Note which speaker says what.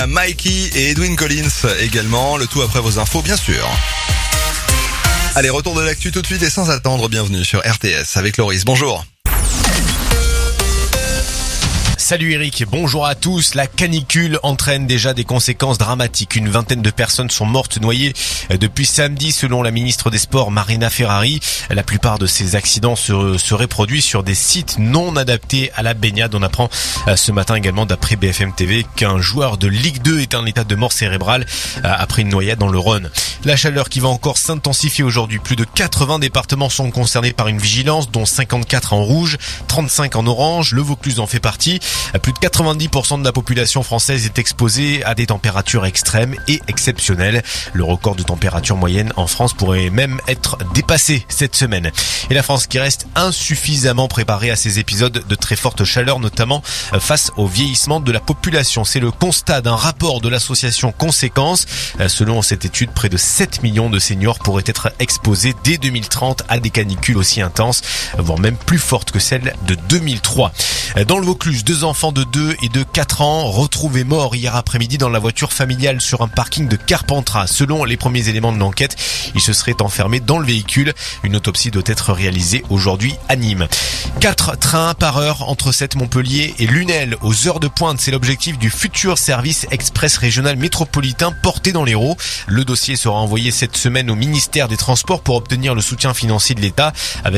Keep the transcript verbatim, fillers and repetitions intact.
Speaker 1: Mikey et Edwin Collins également, le tout après vos infos bien sûr. Allez, retour de l'actu tout de suite et sans attendre, bienvenue sur R T S avec Loris, bonjour.
Speaker 2: Salut Eric, bonjour à tous. La canicule entraîne déjà des conséquences dramatiques. Une vingtaine de personnes sont mortes noyées depuis samedi selon la ministre des Sports Marina Ferrari. La plupart de ces accidents se seraient produits sur des sites non adaptés à la baignade. On apprend ce matin également d'après B F M T V qu'un joueur de Ligue deux est en état de mort cérébrale après une noyade dans le Rhône. La chaleur qui va encore s'intensifier aujourd'hui. Plus de quatre-vingts départements sont concernés par une vigilance, dont cinquante-quatre en rouge, trente-cinq en orange. Le Vaucluse en fait partie. Plus de quatre-vingt-dix pour cent de la population française est exposée à des températures extrêmes et exceptionnelles. Le record de température moyenne en France pourrait même être dépassé cette semaine. Et la France qui reste insuffisamment préparée à ces épisodes de très forte chaleur, notamment face au vieillissement de la population. C'est le constat d'un rapport de l'association Conséquences. Selon cette étude, près de sept millions de seniors pourraient être exposés dès deux mille trente à des canicules aussi intenses, voire même plus fortes que celles de deux mille trois. Dans le Vaucluse, deux enfants de deux et de quatre ans retrouvés morts hier après-midi dans la voiture familiale sur un parking de Carpentras. Selon les premiers éléments de l'enquête, ils se seraient enfermés dans le véhicule. Une autopsie doit être réalisée aujourd'hui à Nîmes. Quatre trains par heure entre Sète, Montpellier et Lunel aux heures de pointe. C'est l'objectif du futur service express régional métropolitain porté dans l'Hérault. Le dossier sera envoyé cette semaine au ministère des Transports pour obtenir le soutien financier de l'État avec